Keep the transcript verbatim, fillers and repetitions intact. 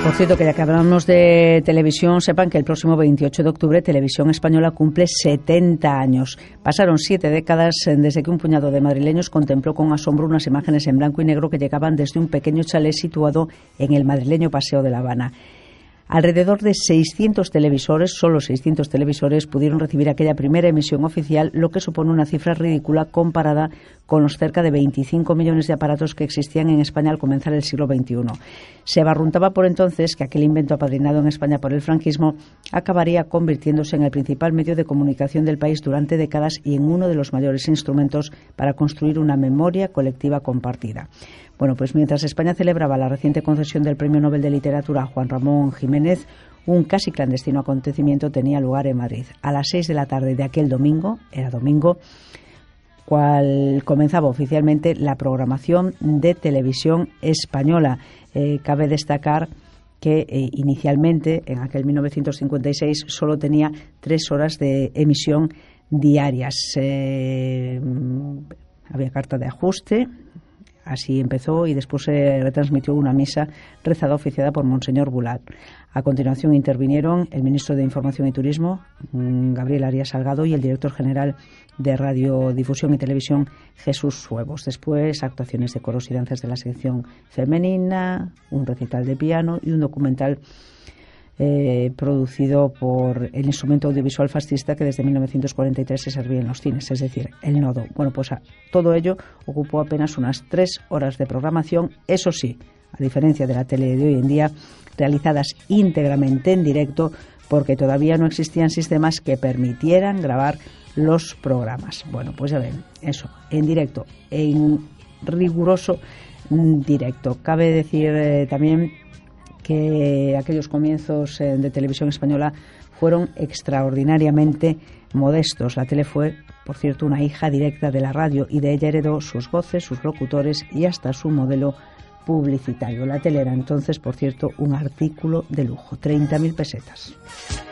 Por cierto, que ya que hablamos de televisión, sepan que el próximo veintiocho de octubre Televisión Española cumple setenta años. Pasaron siete décadas desde que un puñado de madrileños contempló con asombro unas imágenes en blanco y negro que llegaban desde un pequeño chalet situado en el madrileño Paseo de La Habana. Alrededor de seiscientos televisores, solo seiscientos televisores, pudieron recibir aquella primera emisión oficial, lo que supone una cifra ridícula comparada con los cerca de veinticinco millones de aparatos que existían en España al comenzar el siglo veintiuno. Se barruntaba por entonces que aquel invento apadrinado en España por el franquismo acabaría convirtiéndose en el principal medio de comunicación del país durante décadas y en uno de los mayores instrumentos para construir una memoria colectiva compartida. Bueno, pues mientras España celebraba la reciente concesión del Premio Nobel de Literatura a Juan Ramón Jiménez, un casi clandestino acontecimiento tenía lugar en Madrid. A las seis de la tarde de aquel domingo, era domingo, cual comenzaba oficialmente la programación de Televisión Española. Eh, cabe destacar que eh, inicialmente, en aquel mil novecientos cincuenta y seis, solo tenía tres horas de emisión diarias. Eh, había carta de ajuste. Así empezó y después se retransmitió una misa rezada oficiada por Monseñor Bulat. A continuación intervinieron el ministro de Información y Turismo, Gabriel Arias Salgado, y el director general de Radiodifusión y Televisión, Jesús Suevos. Después, actuaciones de coros y danzas de la sección femenina, un recital de piano y un documental Eh, producido por el instrumento audiovisual fascista que desde mil novecientos cuarenta y tres se servía en los cines, es decir, el nodo. Bueno, pues a, todo ello ocupó apenas unas tres horas de programación, eso sí, a diferencia de la tele de hoy en día, realizadas íntegramente en directo, porque todavía no existían sistemas que permitieran grabar los programas. Bueno, pues ya ven, eso, en directo, en riguroso directo. Cabe decir eh, también que aquellos comienzos eh, de Televisión Española fueron extraordinariamente modestos. La tele fue, por cierto, una hija directa de la radio y de ella heredó sus voces, sus locutores y hasta su modelo publicitario. La tele era entonces, por cierto, un artículo de lujo, treinta mil pesetas.